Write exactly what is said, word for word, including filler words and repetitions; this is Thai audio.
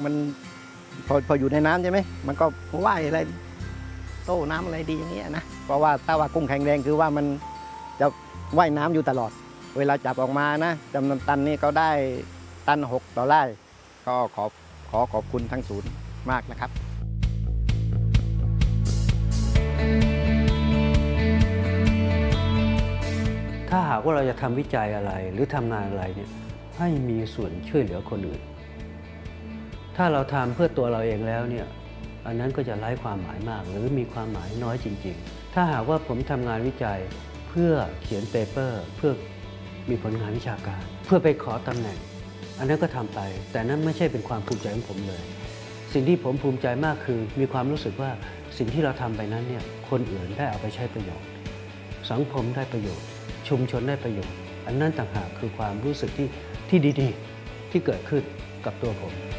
มันพอพออยู่ในน้ำใช่ไหมมันก็ว่ายอะไรโต้น้ำอะไรดีอย่างเงี้ยนะเพราะว่าถ้าว่ากุ้งแข็งแรงคือว่ามันจะว่ายน้ำอยู่ตลอดเวลาจับออกมานะจำนวนตันนี่ก็ได้ตันหกต่อไร่ก็ขอขอขอบคุณทั้งศูนย์มากนะครับถ้าหากว่าเราจะทำวิจัยอะไรหรือทำงานอะไรเนี่ยให้มีส่วนช่วยเหลือคนอื่นถ้าเราทำเพื่อตัวเราเองแล้วเนี่ยอันนั้นก็จะไร้ความหมายมากหรือมีความหมายน้อยจริงๆถ้าหากว่าผมทำงานวิจัยเพื่อเขียนเปเปอร์เพื่อมีผลงานวิชาการเพื่อไปขอตำแหน่งอันนั้นก็ทำไปแต่นั้นไม่ใช่เป็นความภูมิใจของผมเลยสิ่งที่ผมภูมิใจมากคือมีความรู้สึกว่าสิ่งที่เราทำไปนั้นเนี่ยคนอื่นได้เอาไปใช้ประโยชน์สังคมได้ประโยชน์ชุมชนได้ประโยชน์อันนั้นต่างหากคือความรู้สึกที่ที่ดีๆที่เกิดขึ้นกับตัวผม